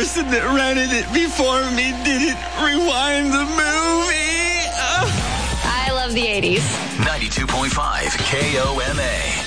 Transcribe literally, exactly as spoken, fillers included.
person that rented it before me didn't rewind the movie. I love the eighties. ninety-two point five K O M A.